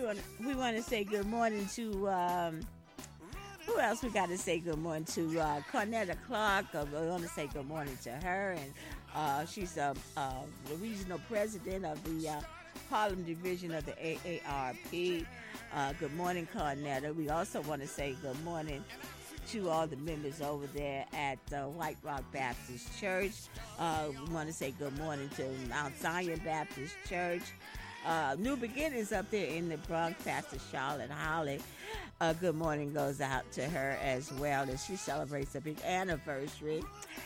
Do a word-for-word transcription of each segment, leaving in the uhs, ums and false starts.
want we want to say good morning to um, who else we got to say good morning to? Uh, Cornetta Clark. Uh, we want to say good morning to her, and uh, she's a, uh, the regional president of the uh, Harlem Division of the A A R P. Uh, good morning, Cornetta. We also want to say good morning to all the members over there at uh, White Rock Baptist Church. Uh, we want to say good morning to Mount Zion Baptist Church. Uh, New Beginnings up there in the Bronx, Pastor Charlotte Holly. Uh, good morning goes out to her as well as she celebrates a big anniversary.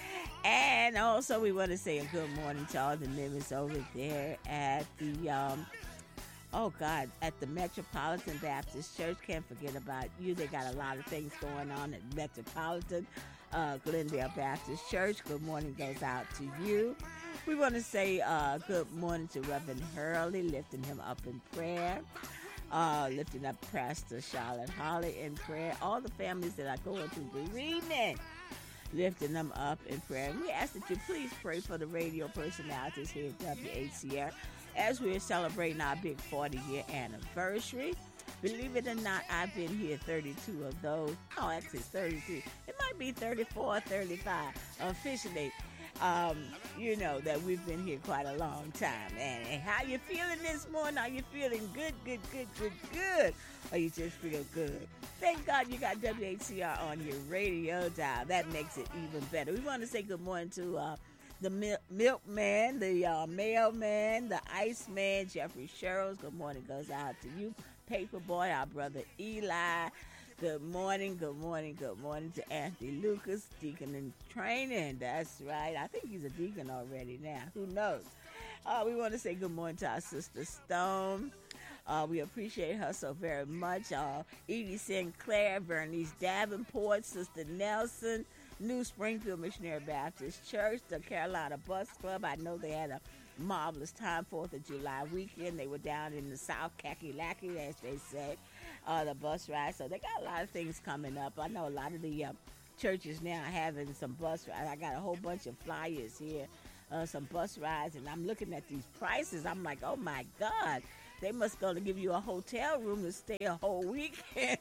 And also we want to say a good morning to all the members over there at the, um, oh God, at the Metropolitan Baptist Church. Can't forget about you. They got a lot of things going on at Metropolitan uh, Glendale Baptist Church. Good morning goes out to you. We want to say uh, good morning to Reverend Hurley, lifting him up in prayer, uh, lifting up Pastor Charlotte Holly in prayer, all the families that are going through bereavement, lifting them up in prayer. And we ask that you please pray for the radio personalities here at W H C R as we're celebrating our big forty-year anniversary. Believe it or not, I've been here thirty-two of those. Oh, actually thirty-three. It might be thirty-four or thirty-five officially. Um, you know that we've been here quite a long time. And, and how you feeling this morning? Are you feeling good, good, good, good, good? Or you just feel good? Thank God you got W H C R on your radio dial. That makes it even better. We want to say good morning to uh, the mil- milkman, the uh, mailman, the iceman, Jeffrey Sherrills. Good morning goes out to you. Paperboy, our brother Eli. Good morning, good morning, good morning to Anthony Lucas, deacon in training. That's right. I think he's a deacon already now. Who knows? Uh, we want to say good morning to our sister Stone. Uh, we appreciate her so very much. Uh, Edie Sinclair, Bernice Davenport, Sister Nelson, New Springfield Missionary Baptist Church, the Carolina Bus Club. I know they had a marvelous time, fourth of July weekend. They were down in the South Kakalaki, as they say, uh, the bus ride. So they got a lot of things coming up. I know a lot of the uh, churches now are having some bus rides. I got a whole bunch of flyers here, uh, some bus rides, and I'm looking at these prices. I'm like, oh my God, they must go to give you a hotel room to stay a whole weekend.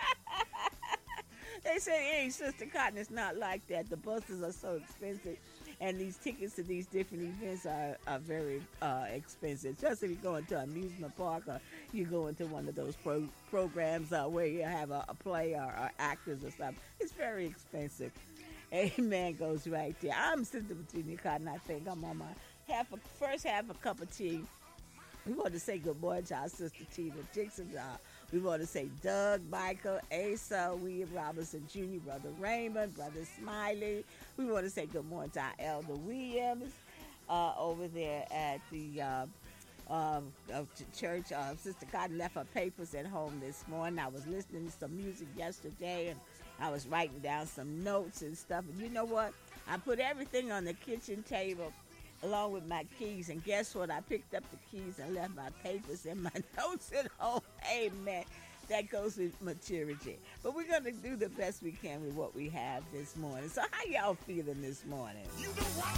They say, hey, Sister Cotton, it's not like that. The buses are so expensive, and these tickets to these different events are, are very uh, expensive. Just if you go into an amusement park or you go into one of those pro- programs uh, where you have a, a play or, or actors or something, it's very expensive. Amen goes right there. I'm Sister Virginia Cotton. I think I'm on my half a, first half a cup of tea. We want to say good morning to our sister Tina Dixon. Uh, we want to say Doug, Michael, Asa, William Robinson Junior, Brother Raymond, Brother Smiley. We want to say good morning to our Elder Williams uh, over there at the uh, uh, church. Uh, Sister Cotton left her papers at home this morning. I was listening to some music yesterday, and I was writing down some notes and stuff. And you know what? I put everything on the kitchen table along with my keys, and guess what? I picked up the keys and left my papers and my notes at home. Amen. That goes with maturity. But we're going to do the best we can with what we have this morning. So how y'all feeling this morning?